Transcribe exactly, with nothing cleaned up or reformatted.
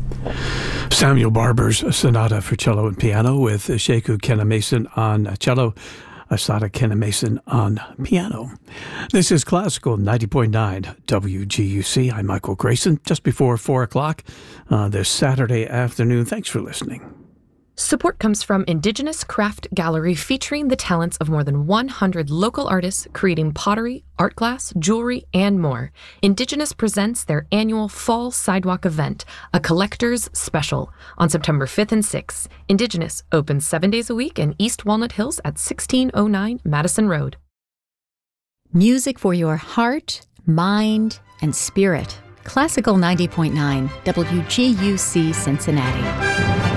Samuel Barber's Sonata for Cello and Piano with Sheku Kenna-Mason on cello, Asada Kenna-Mason on piano. This is Classical ninety point nine W G U C. I'm Michael Grayson. Just before four o'clock uh, this Saturday afternoon. Thanks for listening. Support comes from Indigenous Craft Gallery, featuring the talents of more than one hundred local artists creating pottery, art glass, jewelry, and more. Indigenous presents their annual Fall Sidewalk event, a collector's special, on September fifth and sixth. Indigenous opens seven days a week in East Walnut Hills at sixteen oh nine Madison Road. Music for your heart, mind, and spirit. Classical ninety point nine W G U C Cincinnati.